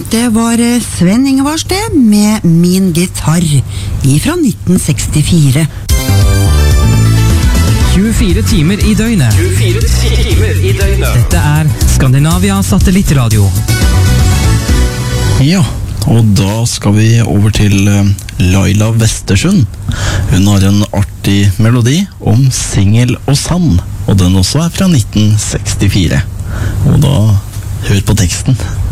det var Sven Ingvars det, med Min gitar, fra 1964. 24 timer i døgnet. 24 timer i døgnet. Dette er Skandinavia Satellittradio. Ja, og da skal vi over til Laila Westersund. Hun har en artig melodi om singel og sand, og den også er fra 1964. Og da, hør på teksten.